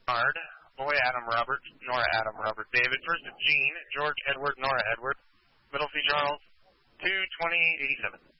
Bernard, Boy Adam Robert, Nora Adam Robert David. First to Jean, George Edward, Nora Edward. Middle C Charles, 22087.